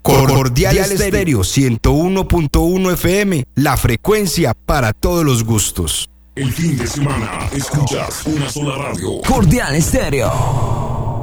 Cordial Estéreo 101.1 FM, la frecuencia para todos los gustos. El fin de semana escuchas una sola radio. Cordial Estéreo.